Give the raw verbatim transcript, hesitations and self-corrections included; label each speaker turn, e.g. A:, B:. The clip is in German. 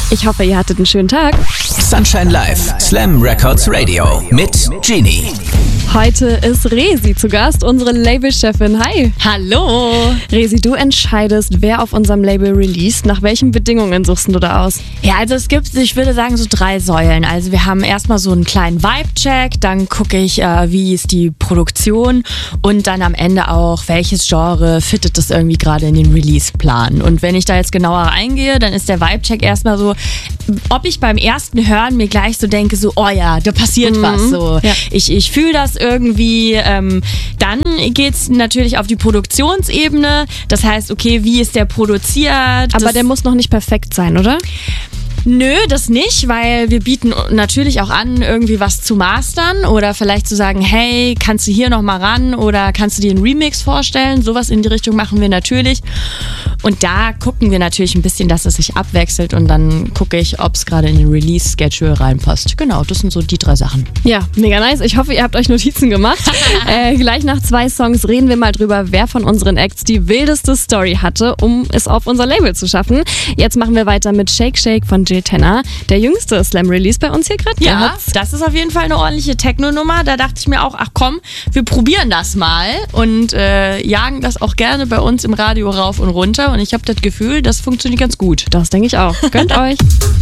A: Ich hoffe, ihr hattet einen schönen Tag.
B: Sunshine Live, Slam Records Radio mit Genie.
A: Heute ist Resi zu Gast, unsere Labelchefin. Hi.
C: Hallo.
A: Resi, du entscheidest, wer auf unserem Label released. Nach welchen Bedingungen suchst du da aus?
C: Ja, also es gibt, ich würde sagen, so drei Säulen. Also wir haben erstmal so einen kleinen Vibe-Check, dann gucke ich, äh, wie ist die Produktion und dann am Ende auch, welches Genre fittet das irgendwie gerade in den Release-Plan. Und wenn ich da jetzt genauer eingehe, dann ist der Vibe-Check erstmal so, ob ich beim ersten Hören mir gleich so denke, so, oh ja, da passiert mhm. was. So. Ja. Ich, ich fühle das irgendwie. Ähm, dann geht's natürlich auf die Produktionsebene. Das heißt, okay, wie ist der produziert?
A: Aber
C: das
A: der muss noch nicht perfekt sein, oder?
C: Nö, das nicht, weil wir bieten natürlich auch an, irgendwie was zu mastern oder vielleicht zu sagen, hey, kannst du hier nochmal ran oder kannst du dir einen Remix vorstellen? Sowas in die Richtung machen wir natürlich. Und da gucken wir natürlich ein bisschen, dass es sich abwechselt und dann gucke ich, ob es gerade in den Release-Schedule reinpasst. Genau, das sind so die drei Sachen.
A: Ja, mega nice. Ich hoffe, ihr habt euch Notizen gemacht. äh, gleich nach zwei Songs reden wir mal drüber, wer von unseren Acts die wildeste Story hatte, um es auf unser Label zu schaffen. Jetzt machen wir weiter mit Shake Shake von Jill Tenner, der jüngste Slam-Release bei uns hier gerade.
C: Ja, das ist auf jeden Fall eine ordentliche Techno-Nummer. Da dachte ich mir auch, ach komm, wir probieren das mal und äh, jagen das auch gerne bei uns im Radio rauf und runter. Und ich habe das Gefühl, das funktioniert ganz gut.
A: Das denke ich auch. Gönnt euch.